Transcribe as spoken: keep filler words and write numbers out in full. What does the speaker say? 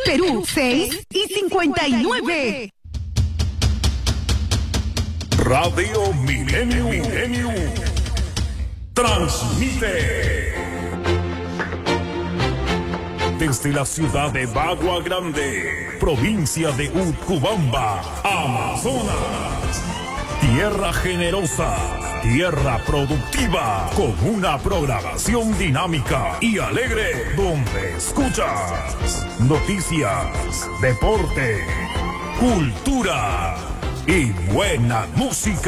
Perú, seis y cincuenta y nueve. Radio Milenio, Milenio transmite desde la ciudad de Bagua Grande, provincia de Utcubamba, Amazonas. Tierra generosa, tierra productiva, con una programación dinámica y alegre, donde escuchas noticias, deporte, cultura y buena música.